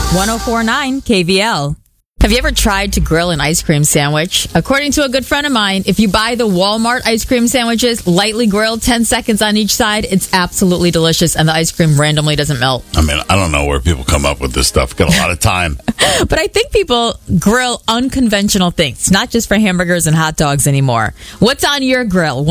104.9 KVL. Have you ever tried to grill an ice cream sandwich? According to a good friend of mine, if you buy the Walmart ice cream sandwiches, lightly grilled, 10 seconds on each side, it's absolutely delicious, and the ice cream randomly doesn't melt. I mean, I don't know where people come up with this stuff. Got a lot of time. But I think people grill unconventional things, not just for hamburgers and hot dogs anymore. What's on your grill?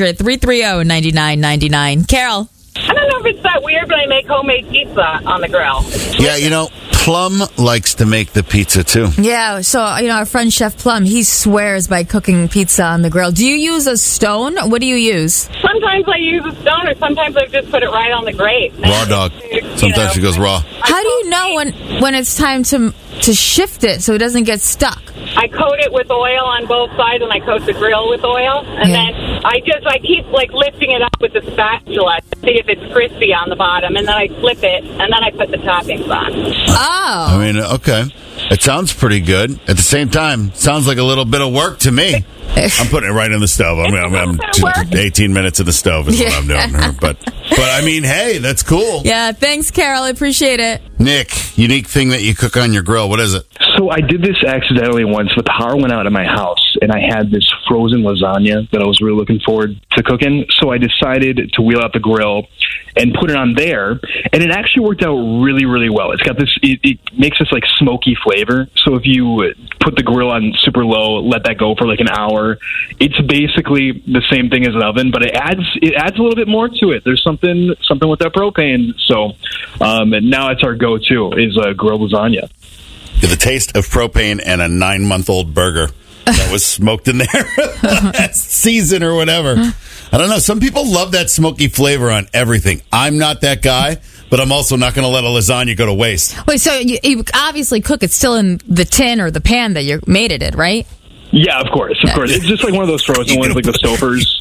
1-800-330-9999. Carol? I don't know if it's that weird, but I make homemade pizza on the grill. Yeah, Plum likes to make the pizza, too. Yeah, so, our friend Chef Plum, he swears by cooking pizza on the grill. Do you use a stone? What do you use? Sometimes I use a stone, or sometimes I just put it right on the grate. Raw dog. Sometimes she goes raw. How do you know when it's time to shift it so it doesn't get stuck? I coat it with oil on both sides, and I coat the grill with oil. And then I keep, lifting it up with the spatula to see if it's crispy on the bottom. And then I flip it, and then I put the toppings on. Oh. I mean, okay. It sounds pretty good. At the same time, sounds like a little bit of work to me. I'm putting it right in the stove. I'm 18 minutes in the stove is what I'm doing here. But I mean, hey, that's cool. Yeah, thanks, Carol. I appreciate it. Nick, unique thing that you cook on your grill. What is it? So I did this accidentally once. The power went out at my house, and I had this frozen lasagna that I was really looking forward to cooking. So I decided to wheel out the grill and put it on there, and it actually worked out really, really well. It's got this, it makes this smoky flavor. So if you put the grill on super low, let that go for an hour, it's basically the same thing as an oven, but it adds a little bit more to it. There's something with that propane. So and now it's our go-to is grilled lasagna. The taste of propane and a 9-month-old burger that was smoked in there last season or whatever. I don't know. Some people love that smoky flavor on everything. I'm not that guy, but I'm also not going to let a lasagna go to waste. Wait, so you obviously cook it still in the tin or the pan that you made it in, right? Yeah, of course. It's just one of those frozen ones, the Stouffer's.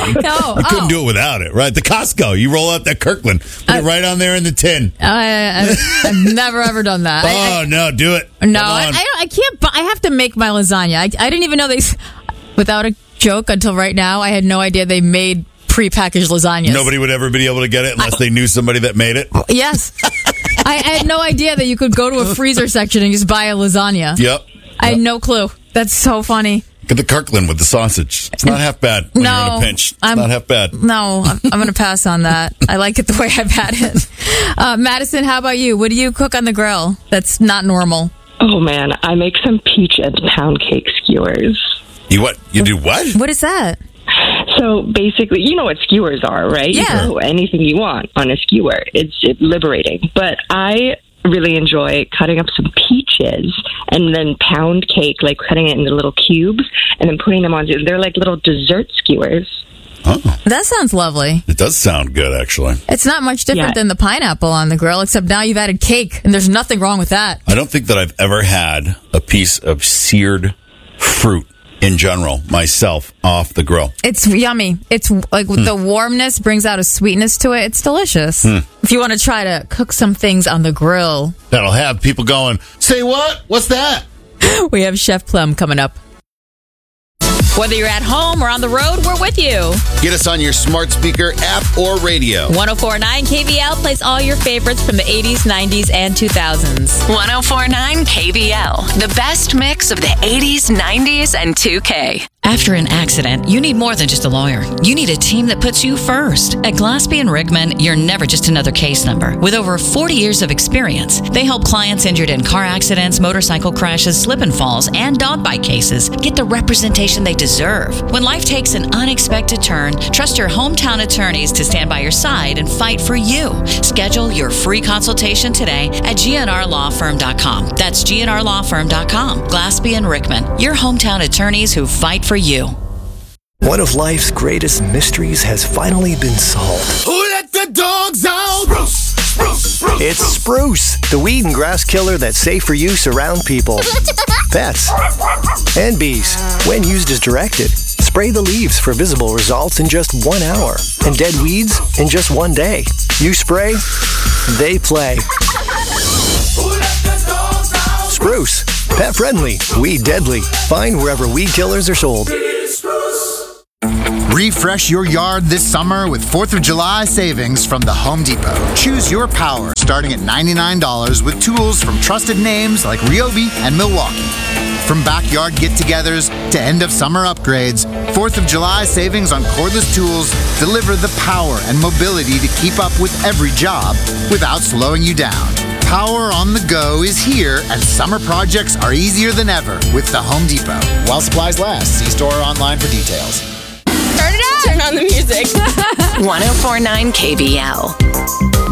I couldn't do it without it, right? The Costco, you roll out that Kirkland, put it right on there in the tin. I've never ever done that. No, do it. No, I can't. I have to make my lasagna. I didn't even know they. Without a joke, until right now, I had no idea they made prepackaged lasagnas. Nobody would ever be able to get it unless they knew somebody that made it. Yes, I had no idea that you could go to a freezer section and just buy a lasagna. Yep. I had no clue. That's so funny. Get the Kirkland with the sausage. It's not half bad when you're in a pinch. It's not half bad. No, I'm going to pass on that. I like it the way I've had it. Madison, how about you? What do you cook on the grill that's not normal? Oh, man. I make some peach and pound cake skewers. You what? You do what? What is that? So basically, you know what skewers are, right? Yeah. You throw anything you want on a skewer. It's liberating. But I really enjoy cutting up some peaches and then pound cake, cutting it into little cubes and then putting them on. They're like little dessert skewers. Oh. That sounds lovely. It does sound good, actually. It's not much different than the pineapple on the grill, except now you've added cake, and there's nothing wrong with that. I don't think that I've ever had a piece of seared fruit in general myself off the grill. It's yummy. It's the warmness brings out a sweetness to it. It's delicious. If you want to try to cook some things on the grill, that'll have people going, say what? What's that? We have Chef Plum coming up. Whether you're at home or on the road, we're with you. Get us on your smart speaker, app, or radio. 104.9 KVL plays all your favorites from the 80s, 90s, and 2000s. 104.9 KVL, the best mix of the 80s, 90s, and 2K. After an accident, you need more than just a lawyer. You need a team that puts you first. At Glaspie & Rickman, you're never just another case number. With over 40 years of experience, they help clients injured in car accidents, motorcycle crashes, slip and falls, and dog bite cases get the representation they deserve. When life takes an unexpected turn, trust your hometown attorneys to stand by your side and fight for you. Schedule your free consultation today at gnrlawfirm.com. That's gnrlawfirm.com. Glaspie & Rickman, your hometown attorneys who fight for you. One of life's greatest mysteries has finally been solved. Who let the dogs out? Spruce, spruce, spruce. It's Spruce, the weed and grass killer that's safe for use around people, pets, and bees. When used as directed, spray the leaves for visible results in just 1 hour, and dead weeds in just 1 day. You spray, they play. Who let the dogs out? Spruce, pet friendly, weed deadly. Find wherever weed killers are sold. Refresh your yard this summer with 4th of July savings from the Home Depot. Choose your power. starting at $99 with tools from trusted names like Ryobi and Milwaukee. From backyard get-togethers to end-of-summer upgrades, 4th of July savings on cordless tools deliver the power and mobility to keep up with every job without slowing you down. Power on the go is here, and summer projects are easier than ever with the Home Depot. While supplies last, see store or online for details. Turn it up! Turn on the music. 104.9 KVL.